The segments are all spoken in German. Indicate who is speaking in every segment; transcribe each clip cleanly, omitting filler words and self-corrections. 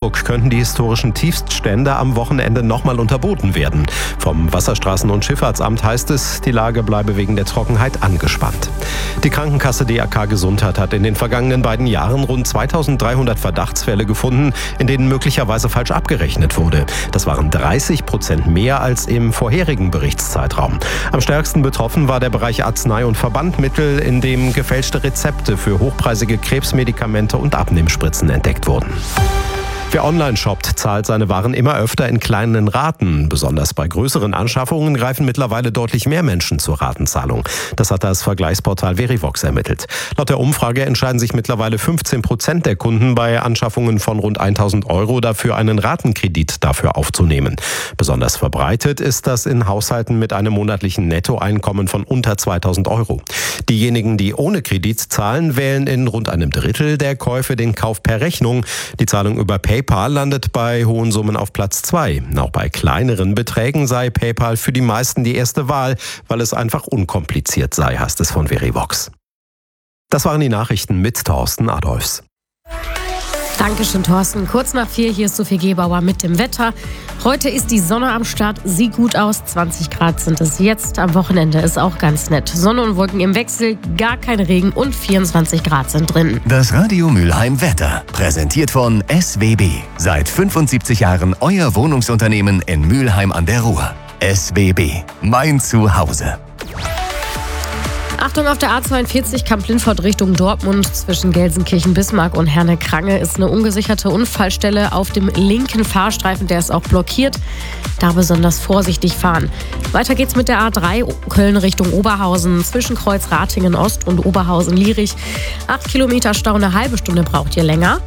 Speaker 1: Duisburg könnten die historischen Tiefststände am Wochenende nochmal unterboten werden. Vom Wasserstraßen- und Schifffahrtsamt heißt es, die Lage bleibe wegen der Trockenheit angespannt. Die Krankenkasse DRK Gesundheit hat in den vergangenen beiden Jahren rund 2300 Verdachtsfälle gefunden, in denen möglicherweise falsch abgerechnet wurde. Das waren 30% mehr als im vorherigen Berichtszeitraum. Am stärksten betroffen war der Bereich Arznei- und Verbandmittel, in dem gefälschte Rezepte für hochpreisige Krebsmedikamente und Abnehmspritzen entdeckt wurden. Wer online shoppt, zahlt seine Waren immer öfter in kleinen Raten. Besonders bei größeren Anschaffungen greifen mittlerweile deutlich mehr Menschen zur Ratenzahlung. Das hat das Vergleichsportal Verivox ermittelt. Laut der Umfrage entscheiden sich mittlerweile 15% der Kunden bei Anschaffungen von rund 1.000 Euro dafür, einen Ratenkredit dafür aufzunehmen. Besonders verbreitet ist das in Haushalten mit einem monatlichen Nettoeinkommen von unter 2.000 Euro. Diejenigen, die ohne Kredit zahlen, wählen in rund einem Drittel der Käufe den Kauf per Rechnung. Die Zahlung über PayPal landet bei hohen Summen auf Platz 2. Auch bei kleineren Beträgen sei PayPal für die meisten die erste Wahl, weil es einfach unkompliziert sei, heißt es von Verivox. Das waren die Nachrichten mit Thorsten Adolfs.
Speaker 2: Dankeschön, Thorsten. Kurz nach 4, hier ist Sophie Gebauer mit dem Wetter. Heute ist die Sonne am Start, sieht gut aus. 20 Grad sind es jetzt. Am Wochenende ist auch ganz nett. Sonne und Wolken im Wechsel, gar kein Regen und 24 Grad sind drin.
Speaker 3: Das Radio Mülheim Wetter, präsentiert von SWB. Seit 75 Jahren euer Wohnungsunternehmen in Mülheim an der Ruhr. SWB, mein Zuhause.
Speaker 2: Achtung, auf der A42 Kamp-Lindfort Richtung Dortmund zwischen Gelsenkirchen-Bismarck und Herne-Krange ist eine ungesicherte Unfallstelle auf dem linken Fahrstreifen, der ist auch blockiert. Da besonders vorsichtig fahren. Weiter geht's mit der A3 Köln Richtung Oberhausen zwischen Kreuz Ratingen Ost und Oberhausen-Lierich. 8 Kilometer Stau, eine halbe Stunde braucht ihr länger.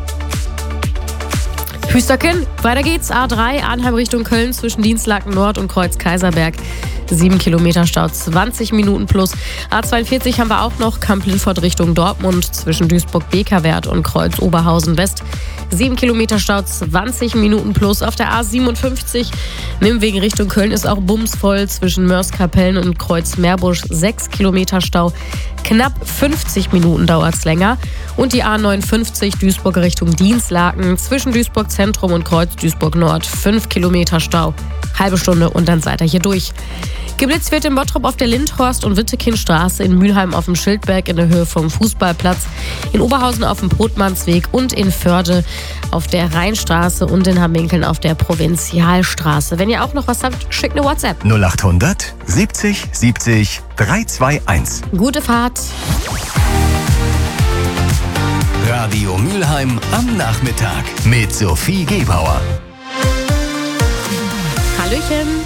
Speaker 2: Hüsterken, weiter geht's. A3 Arnheim Richtung Köln zwischen Dienstlaken Nord und Kreuz Kaiserberg. 7 Kilometer Stau, 20 Minuten plus. A42 haben wir auch noch, Kamp-Lindfort Richtung Dortmund zwischen Duisburg-Bekerwert und Kreuz Oberhausen West. 7 Kilometer Stau, 20 Minuten plus. Auf der A57 Nimwegen Richtung Köln ist auch bumsvoll zwischen Mörs-Kapellen und Kreuz Meerbusch. 6 Kilometer Stau, knapp 50 Minuten dauert's länger. Und die A59 Duisburg Richtung Dienstlaken zwischen Duisburg Zentrum und Kreuz Duisburg Nord. 5 Kilometer Stau, halbe Stunde und dann seid ihr hier durch. Geblitzt wird in Bottrop auf der Lindhorst- und Wittekindstraße, in Mülheim auf dem Schildberg in der Höhe vom Fußballplatz, in Oberhausen auf dem Brotmannsweg und in Förde auf der Rheinstraße und in Hamminkeln auf der Provinzialstraße. Wenn ihr auch noch was habt, schickt eine WhatsApp.
Speaker 3: 0800 70 70 321.
Speaker 2: Gute Fahrt.
Speaker 3: Radio Mülheim am Nachmittag mit Sophie Gebauer.
Speaker 2: Hallöchen.